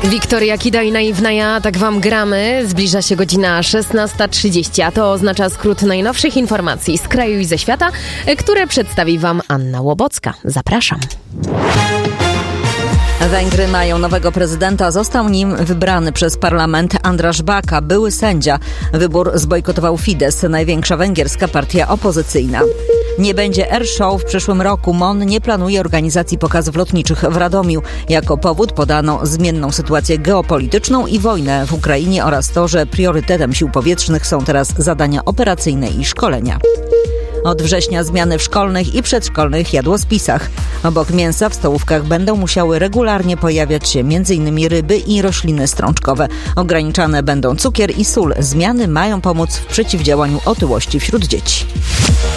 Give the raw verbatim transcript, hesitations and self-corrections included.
Wiktoria Kida i Naiwna Ja, tak wam gramy. Zbliża się godzina szesnasta trzydzieści, a to oznacza skrót najnowszych informacji z kraju i ze świata, które przedstawi wam Anna Łobocka. Zapraszam. Węgry mają nowego prezydenta. Został nim wybrany przez parlament András Baka, były sędzia. Wybór zbojkotował Fidesz, największa węgierska partia opozycyjna. Nie będzie air show w przyszłym roku. M O N nie planuje organizacji pokazów lotniczych w Radomiu. Jako powód podano zmienną sytuację geopolityczną i wojnę w Ukrainie oraz to, że priorytetem sił powietrznych są teraz zadania operacyjne i szkolenia. Od września zmiany w szkolnych i przedszkolnych jadłospisach. Obok mięsa w stołówkach będą musiały regularnie pojawiać się m.in. ryby i rośliny strączkowe. Ograniczane będą cukier i sól. Zmiany mają pomóc w przeciwdziałaniu otyłości wśród dzieci.